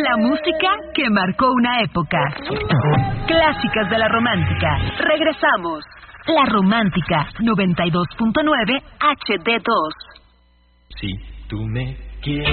La música que marcó una época. Clásicas de la romántica. Regresamos. La Romántica 92.9 HD2. Si tú me quieres.